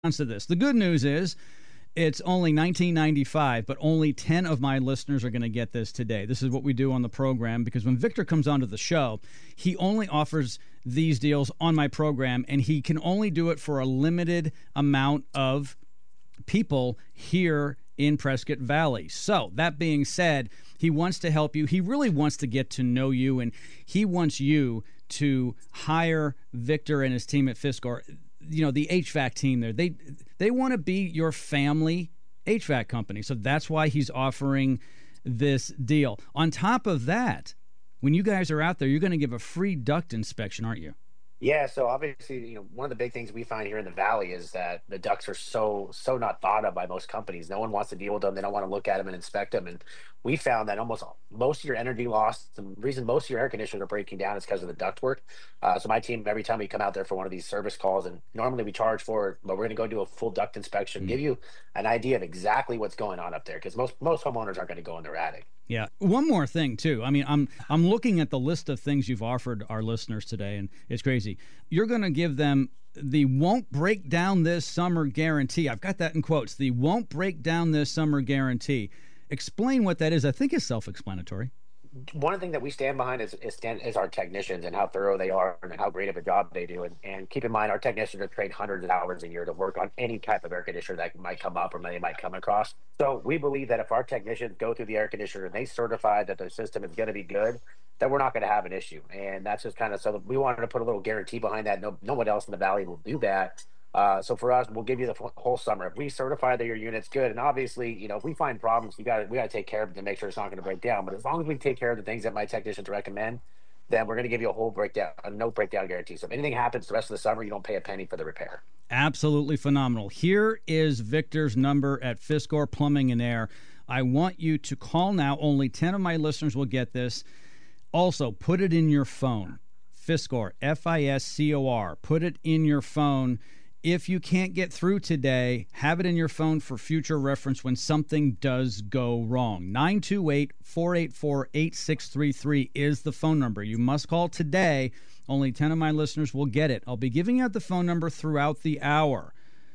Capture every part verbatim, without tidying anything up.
To this. The good news is it's only nineteen ninety-five, but only ten of my listeners are going to get this today. This is what we do on the program, because when Victor comes onto the show, he only offers these deals on my program, and he can only do it for a limited amount of people here in Prescott Valley. So that being said, he wants to help you. He really wants to get to know you, and he wants you to hire Victor and his team at Fiskor. You know, the H V A C team there, they they want to be your family H V A C company. So that's why he's offering this deal. On top of that, when you guys are out there, you're going to give a free duct inspection, aren't you? Yeah, so obviously, you know, one of the big things we find here in the valley is that the ducks are so so not thought of by most companies. No one wants to deal with them. They don't want to look at them and inspect them. And we found that almost all- most of your energy loss, the reason most of your air conditioners are breaking down is because of the duct work. Uh, so my team, every time we come out there for one of these service calls, and normally we charge for it, but we're going to go do a full duct inspection, give you an idea of exactly what's going on up there, because most most homeowners aren't going to go in their attic. Yeah. One more thing too. I mean, I'm I'm looking at the list of things you've offered our listeners today, and it's crazy. You're going to give them the won't break down this summer guarantee. I've got that in quotes. The won't break down this summer guarantee. Explain what that is. I think it's self-explanatory. One of the things that we stand behind is is, stand, is our technicians and how thorough they are and how great of a job they do. And, and keep in mind, our technicians are trained hundreds of hours a year to work on any type of air conditioner that might come up or they might come across. So we believe that if our technicians go through the air conditioner and they certify that the system is going to be good, then we're not going to have an issue. And that's just kind of, so we wanted to put a little guarantee behind that. No, no one else in the valley will do that. Uh, so for us, we'll give you the f- whole summer. If we certify that your unit's good, and obviously, you know, if we find problems, we got to we got to take care of it to make sure it's not going to break down. But as long as we take care of the things that my technicians recommend, then we're going to give you a whole breakdown, a no breakdown guarantee. So if anything happens the rest of the summer, you don't pay a penny for the repair. Absolutely phenomenal. Here is Victor's number at Fiskor Plumbing and Air. I want you to call now. Only ten of my listeners will get this. Also, put it in your phone. Fiskor, F I S C O R. Put it in your phone. If you can't get through today, have it in your phone for future reference when something does go wrong. nine two eight, four eight four, eight six three three is the phone number. You must call today. Only ten of my listeners will get it. I'll be giving out the phone number throughout the hour.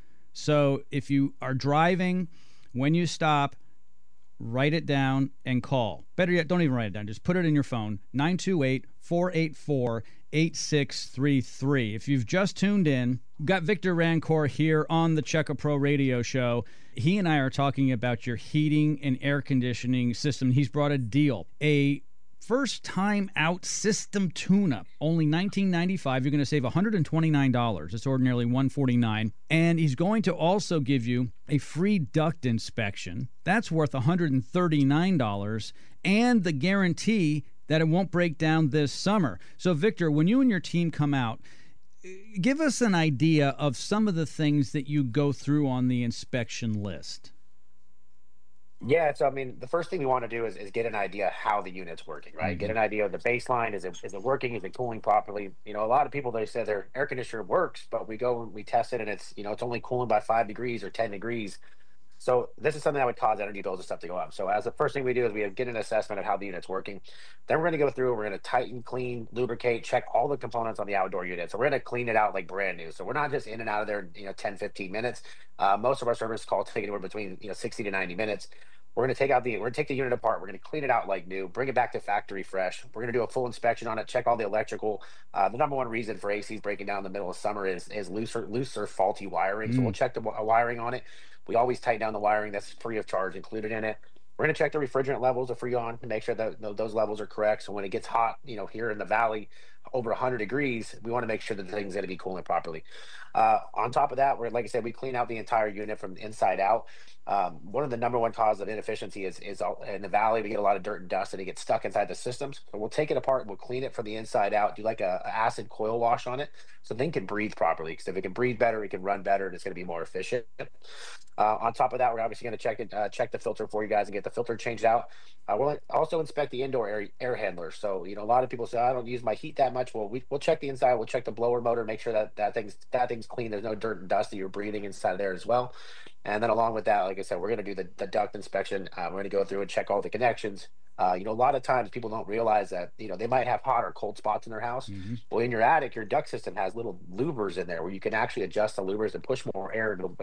So if you are driving, when you stop, write it down and call. Better yet, don't even write it down. Just put it in your phone. nine two eight, four eight four, eight six three three. If you've just tuned in, we've got Victor Rancourt here on the Checka Pro radio show. He and I are talking about your heating and air conditioning system. He's brought a deal, a first time out system tune-up, only nineteen ninety-five. You're going to save one hundred twenty-nine dollars. It's ordinarily one hundred forty-nine dollars. And he's going to also give you a free duct inspection. That's worth one hundred thirty-nine dollars, and the guarantee that it won't break down this summer. So, Victor, when you and your team come out, give us an idea of some of the things that you go through on the inspection list. Yeah, so I mean, the first thing we want to do is, is get an idea how the unit's working, right? Get Mm-hmm. an idea of the baseline. Is it is it working? Is it cooling properly? You know, a lot of people, they say their air conditioner works, but we go and we test it and it's, you know, it's only cooling by five degrees or ten degrees. So this is something that would cause energy bills and stuff to go up. So as the first thing we do is we get an assessment of how the unit's working. Then we're going to go through, we're going to tighten, clean, lubricate, check all the components on the outdoor unit. So we're going to clean it out like brand new. So we're not just in and out of there, you know, ten, fifteen minutes. Uh, most of our service calls take anywhere between, you know, sixty to ninety minutes. We're going to take out the, we're going to take the unit apart. We're going to clean it out like new, bring it back to factory fresh. We're going to do a full inspection on it, check all the electrical. Uh, the number one reason for A Cs breaking down in the middle of summer is is looser, looser, faulty wiring. So we'll check the wi- wiring on it. We always tighten down the wiring. That's free of charge, included in it. We're going to check the refrigerant levels of Freon to make sure that tho- those levels are correct. So when it gets hot, you know, here in the valley, over one hundred degrees, we want to make sure that the thing's going to be cooling properly. Uh, on top of that, we're, like I said, we clean out the entire unit from the inside out. Um, one of the number one cause of inefficiency is is all, in the valley, we get a lot of dirt and dust and it gets stuck inside the systems. So we'll take it apart, we'll clean it from the inside out, do like a, a acid coil wash on it so the thing can breathe properly. Because if it can breathe better, it can run better, and it's going to be more efficient. Uh, on top of that, we're obviously going to check it, uh, check the filter for you guys and get the filter changed out. Uh, we'll also inspect the indoor air, air handlers. So, you know, a lot of people say, I don't use my heat that much. Well, we, we'll check the inside. We'll check the blower motor, make sure that that thing's, that thing's clean. There's no dirt and dust that you're breathing inside of there as well. And then along with that, like I said, we're going to do the, the duct inspection. Uh, we're going to go through and check all the connections. Uh, you know, a lot of times people don't realize that, you know, they might have hot or cold spots in their house. Mm-hmm. Well, in your attic, your duct system has little louvers in there where you can actually adjust the louvers and push more air into